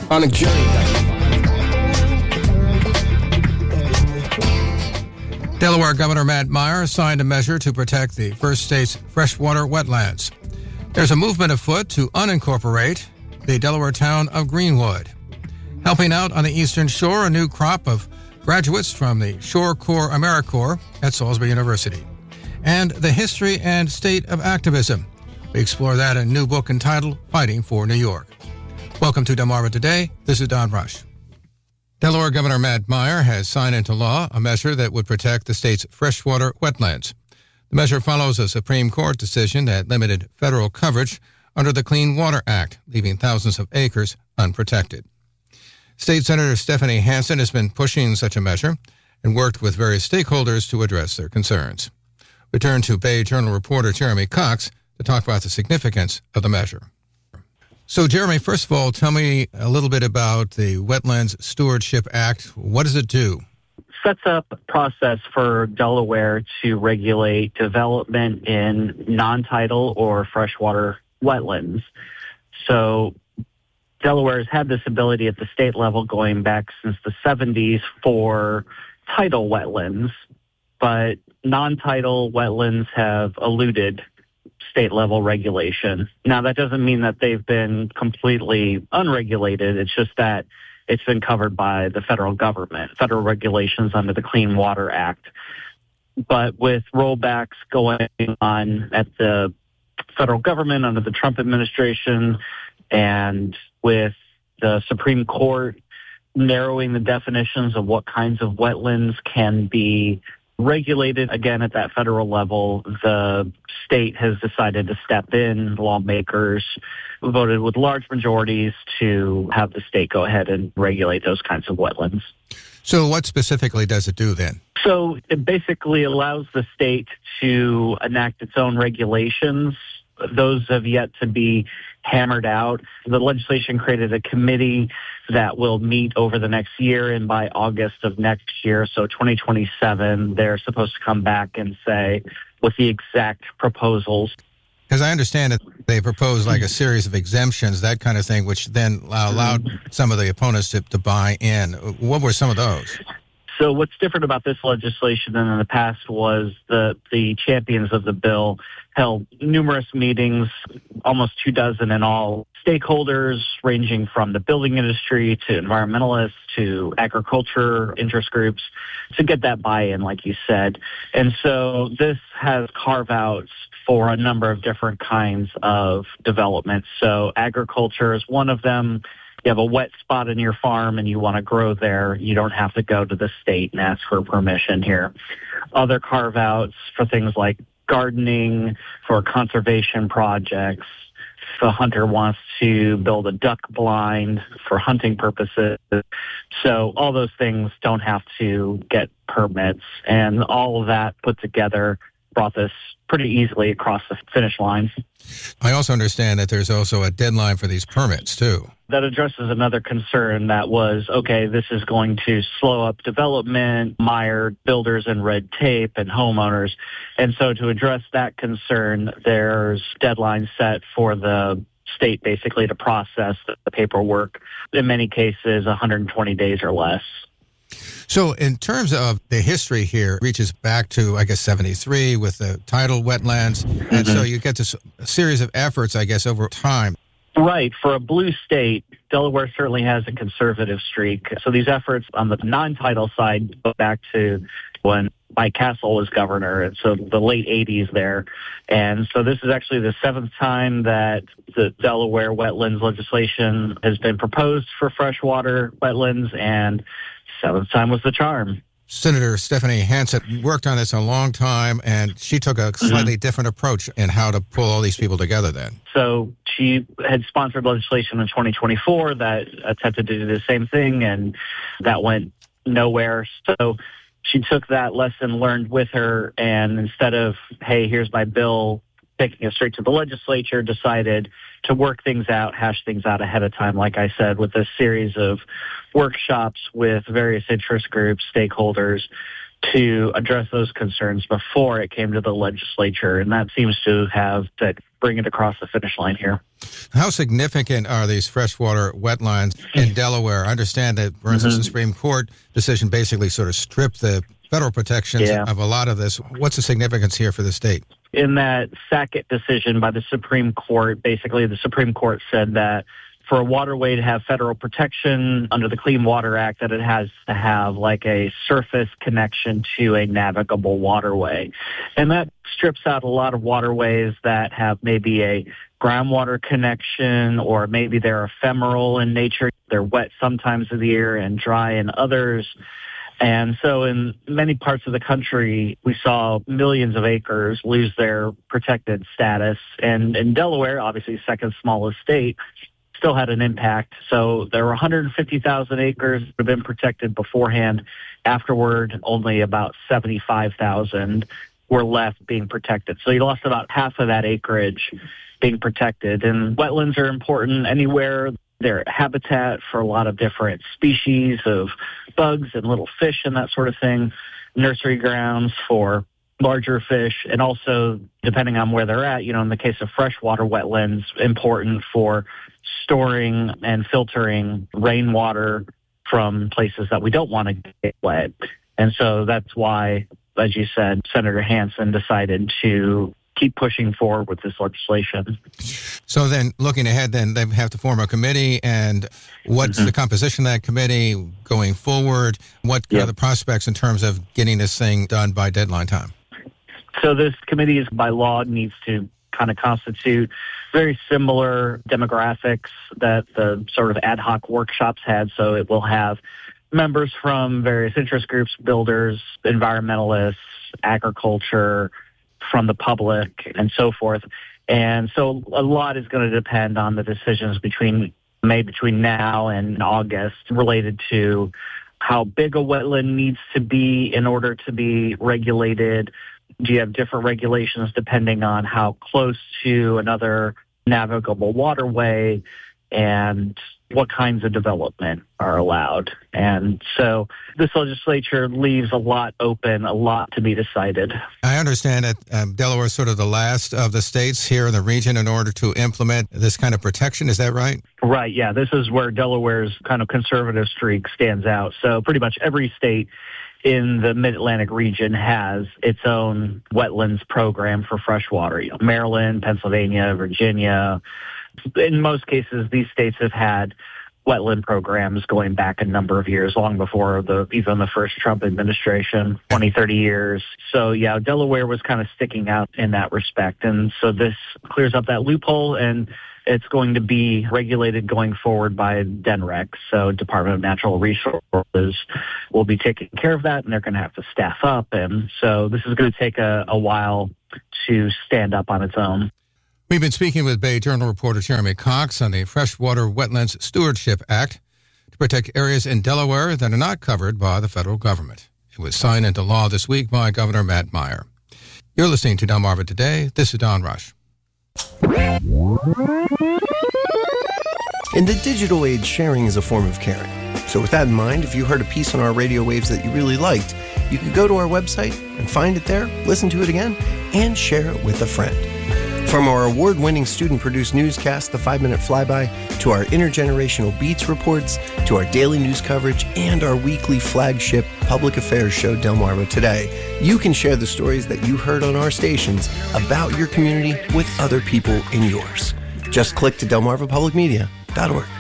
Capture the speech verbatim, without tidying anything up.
on a jury indictment. Delaware Governor Matt Meyer signed a measure to protect the first state's freshwater wetlands. There's a movement afoot to unincorporate the Delaware town of Greenwood. Helping out on the Eastern Shore, a new crop of graduates from the Shore Corps AmeriCorps at Salisbury University. And the history and state of activism. We explore that in a new book entitled Fighting for New York. Welcome to Delmarva Today. This is Don Rush. Delaware Governor Matt Meyer has signed into law a measure that would protect the state's freshwater wetlands. The measure follows a Supreme Court decision that limited federal coverage under the Clean Water Act, leaving thousands of acres unprotected. State Senator Stephanie Hansen has been pushing such a measure and worked with various stakeholders to address their concerns. We turn to Bay Journal reporter Jeremy Cox to talk about the significance of the measure. So, Jeremy, first of all, tell me a little bit about the Wetlands Stewardship Act. What does it do? Sets up a process for Delaware to regulate development in non-tidal or freshwater wetlands. So Delaware has had this ability at the state level going back since the seventies for tidal wetlands, but non-tidal wetlands have eluded state-level regulation. Now, that doesn't mean that they've been completely unregulated. It's just that it's been covered by the federal government, federal regulations under the Clean Water Act. But with rollbacks going on at the federal government under the Trump administration, and with the Supreme Court narrowing the definitions of what kinds of wetlands can be regulated again at that federal level, the state has decided to step in. Lawmakers voted with large majorities to have the state go ahead and regulate those kinds of wetlands. So what specifically does it do then? So it basically allows the state to enact its own regulations. Those have yet to be hammered out. The legislation created a committee that will meet over the next year, and by August of next year, so twenty twenty-seven, they're supposed to come back and say with the exact proposals. Because I understand that they proposed like a series of exemptions, that kind of thing, which then allowed some of the opponents to, to buy in. What were some of those? So what's different about this legislation than in the past was the the champions of the bill held numerous meetings, almost two dozen in all, stakeholders ranging from the building industry to environmentalists to agriculture interest groups to get that buy-in, like you said. And so this has carve-outs for a number of different kinds of developments. So agriculture is one of them. You have a wet spot in your farm and you want to grow there, you don't have to go to the state and ask for permission here. Other carve-outs for things like gardening, for conservation projects. If a hunter wants to build a duck blind for hunting purposes. So all those things don't have to get permits. And all of that put together brought this pretty easily across the finish line. I also understand that there's also a deadline for these permits, too. That addresses another concern that was, okay, this is going to slow up development, mire builders in red tape and homeowners. And so to address that concern, there's deadlines set for the state basically to process the paperwork, in many cases one hundred twenty days or less. So in terms of the history here, it reaches back to, I guess, seventy-three with the tidal wetlands. Mm-hmm. And so you get this series of efforts, I guess, over time. Right. For a blue state, Delaware certainly has a conservative streak. So these efforts on the non-tidal side go back to when Mike Castle was governor, and so the late eighties there. And so this is actually the seventh time that the Delaware wetlands legislation has been proposed for freshwater wetlands, and seventh time was the charm. Senator Stephanie Hansen worked on this a long time, and she took a slightly mm-hmm. different approach in how to pull all these people together then. So she had sponsored legislation in twenty twenty-four that attempted to do the same thing, and that went nowhere. So she took that lesson learned with her, and instead of, hey, here's my bill, taking it straight to the legislature, decided to work things out, hash things out ahead of time, like I said, with a series of workshops with various interest groups, stakeholders, to address those concerns before it came to the legislature, and that seems to have to bring it across the finish line here. How significant are these freshwater wetlands in Delaware? I understand that, for instance, mm-hmm. the Supreme Court decision basically sort of stripped the federal protections yeah. of a lot of this. What's the significance here for the state? In that Sackett decision by the Supreme Court, basically the Supreme Court said that for a waterway to have federal protection under the Clean Water Act, that it has to have like a surface connection to a navigable waterway. And that strips out a lot of waterways that have maybe a groundwater connection, or maybe they're ephemeral in nature. They're wet sometimes of the year and dry in others. And so in many parts of the country, we saw millions of acres lose their protected status. And in Delaware, obviously second smallest state, still had an impact. So there were one hundred fifty thousand acres that have been protected beforehand. Afterward, only about seventy-five thousand were left being protected. So you lost about half of that acreage being protected. And wetlands are important anywhere. They're habitat for a lot of different species of bugs and little fish and that sort of thing, nursery grounds for larger fish, and also, depending on where they're at, you know, in the case of freshwater wetlands, important for storing and filtering rainwater from places that we don't want to get wet. And so that's why, as you said, Senator Hansen decided to keep pushing forward with this legislation. So then, looking ahead, then they have to form a committee, and what's mm-hmm. the composition of that committee going forward? What yep. are the prospects in terms of getting this thing done by deadline time? So this committee, is by law, needs to kind of constitute very similar demographics that the sort of ad hoc workshops had. So it will have members from various interest groups, builders, environmentalists, agriculture, from the public, and so forth. And so a lot is going to depend on the decisions between made between now and August related to how big a wetland needs to be in order to be regulated. Do you have different regulations depending on how close to another navigable waterway, and what kinds of development are allowed? And so this legislature leaves a lot open, a lot to be decided. I understand that um, Delaware is sort of the last of the states here in the region in order to implement this kind of protection. Is that right? Right, yeah. This is where Delaware's kind of conservative streak stands out. So pretty much every state in the Mid-Atlantic region has its own wetlands program for freshwater. You know, Maryland, Pennsylvania, Virginia. In most cases, these states have had wetland programs going back a number of years, long before the even the first Trump administration, twenty, thirty years. So, yeah, Delaware was kind of sticking out in that respect. And so this clears up that loophole, and it's going to be regulated going forward by D N R E C, so Department of Natural Resources will be taking care of that, and they're going to have to staff up. And so this is going to take a, a while to stand up on its own. We've been speaking with Bay Journal reporter Jeremy Cox on the Freshwater Wetlands Stewardship Act to protect areas in Delaware that are not covered by the federal government. It was signed into law this week by Governor Matt Meyer. You're listening to Delmarva Today. This is Don Rush. In the digital age, sharing is a form of caring. So with that in mind, if you heard a piece on our radio waves that you really liked, you could go to our website and find it there, listen to it again, and share it with a friend. From our award-winning student-produced newscast, The Five-Minute Flyby, to our intergenerational Beats reports, to our daily news coverage, and our weekly flagship public affairs show, Delmarva Today, you can share the stories that you heard on our stations about your community with other people in yours. Just click to delmarva public media dot org.